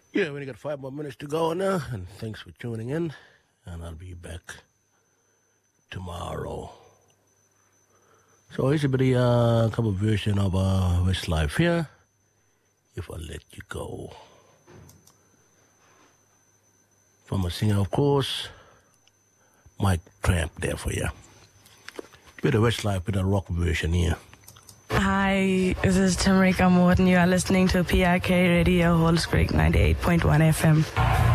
Yeah, we only got 5 more minutes to go now, and thanks for tuning in. And I'll be back tomorrow. So it's a bit cover version of Westlife here. If I let you go. From a singer, of course, Mike Tramp there for you. Bit of Westlife with a rock version here. Hi, this is Tamrika Morton. You are listening to PRK Radio, Holscrick 98.1 FM.